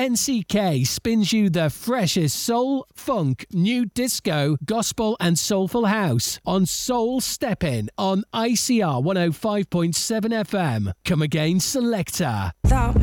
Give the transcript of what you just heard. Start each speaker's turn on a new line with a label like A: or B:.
A: NCK spins you the freshest soul, funk, new disco, gospel and soulful house on Soul Step-In on ICR 105.7 FM. Come again, selector.